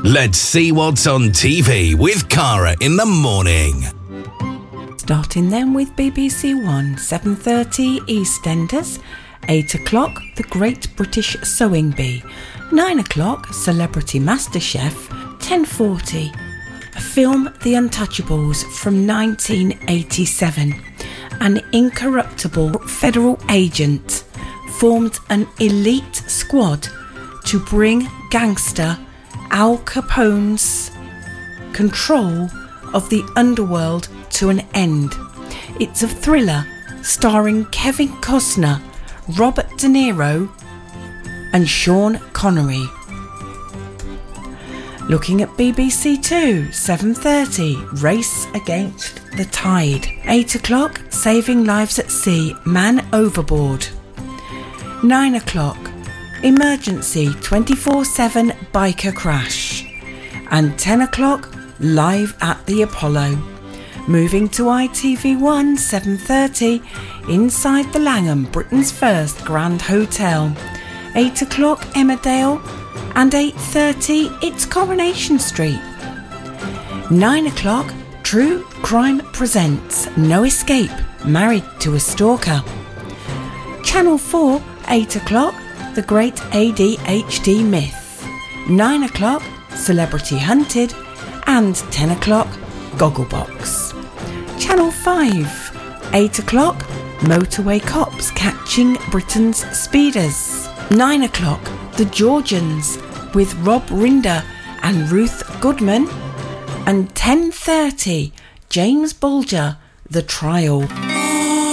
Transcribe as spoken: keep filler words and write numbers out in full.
Let's see what's on T V with Cara in the morning. Starting then with B B C One, seven thirty EastEnders, eight o'clock The Great British Sewing Bee, nine o'clock Celebrity MasterChef, ten forty a film The Untouchables from nineteen eighty-seven. An incorruptible federal agent formed an elite squad to bring gangster Al Capone's control of the underworld to an end. It's a thriller starring Kevin Costner, Robert De Niro and Sean Connery. Looking at B B C Two, seven thirty Race Against the Tide, eight o'clock Saving Lives at Sea, Man Overboard, nine o'clock Emergency twenty-four seven Biker Crash, and ten o'clock Live at the Apollo. Moving to I T V One, seven thirty Inside the Langham, Britain's first Grand Hotel, eight o'clock Emmerdale, and eight thirty It's Coronation Street. nine o'clock True Crime Presents No Escape, Married to a Stalker. Channel four, eight o'clock The Great A D H D Myth, nine o'clock Celebrity Hunted, and ten o'clock Gogglebox. Channel five, eight o'clock Motorway Cops Catching Britain's Speeders, nine o'clock The Georgians with Rob Rinder and Ruth Goodman, and ten thirty James Bulger, The Trial.